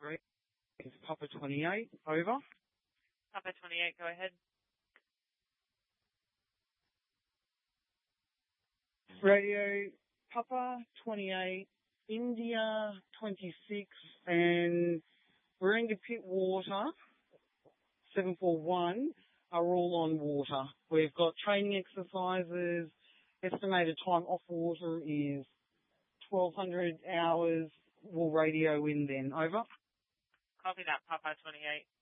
great. It's Papa 28, over. Papa 28, go ahead. Radio, Papa 28, India 26, and Warringah Pittwater 741 are all on water. We've got training exercises. Estimated time off water is 1,200 hours. We'll radio in then. Over. Copy that, Papa 28.